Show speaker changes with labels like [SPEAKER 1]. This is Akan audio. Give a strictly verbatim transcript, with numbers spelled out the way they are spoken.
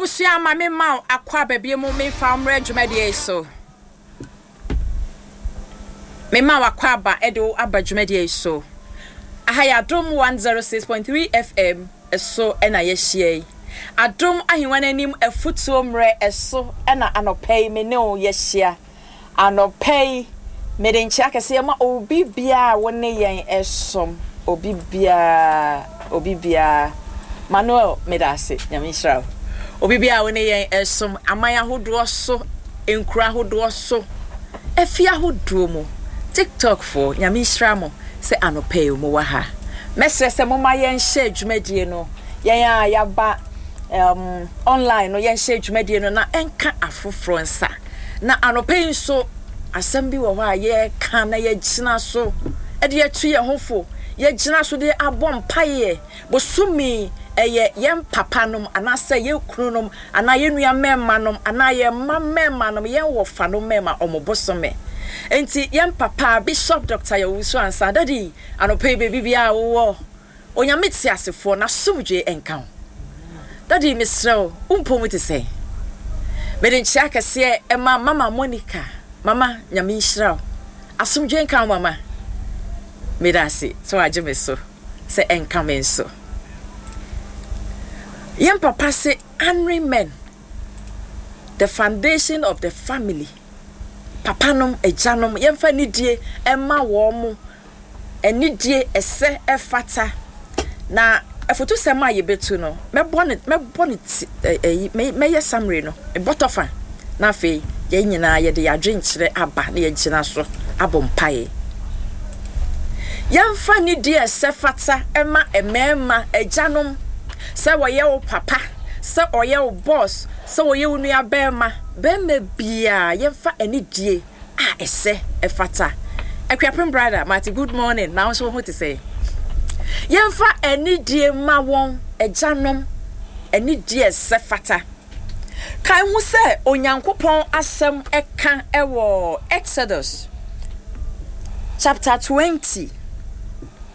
[SPEAKER 1] Abusia mame ma akwa bebie mu me famre dwumade so. Me ma wakwa ba edo aba dwumade so. Aha ya Adom one oh six point three F M eso ena ye hie. Adom ahiwan anim afutuo mre eso ena anopei me ne o ye hia. Anopei me de nchia kese ma obi bia woni yen esom. Obi bia obi bia Manuel medase nyamishra. Obi bia woni yen esom amaya hodo so enkura hodo so efia hodo mu TikTok for nyamishra mo se anopei mo wa ha mesre se mo ma yen hye dwumadie no yen a ya ba um online no yen hye dwumadie no na enka afoforo nsa na anopei nso asem bi wo ha ye ka na ye gina so e de atu ye hofo ye gina so de abom paye bosumi eye yem papanom anase ye kununom ana ye nua memmanom ana ye mamemmanom ye wofano memma omobosome enti yem papa Bishop Doctor Yawusu ansa daddy anopei baby bia wo onyameti asefo na sumdwe enkan daddy misrel umpomu te say me den chia kase e ma mama Monica mama nyame nhyira asumdwe enkan mama me dasi so ageme so se enkan men so yem papa say honoring men the foundation of the family papanom ejanom yemfa nidie emma wo mu enidie ese efata na efoto sema yebetu no mebo ne mebo ne me ye samre no e botofa na fe ye nyina ye de adwenkyere aba na ye gina so abompae yemfa nidie ese fata emma emema ejanom se wo ye wo papa se oye wo boss se wo ye wo nua bema bema bia yemfa anidie ah ese efata ekwapem brother Marty good morning now so what to say yemfa anidie ma won ejanom anidie ese fata kan hu se onyankopon asem eka ewo Exodus chapter twenty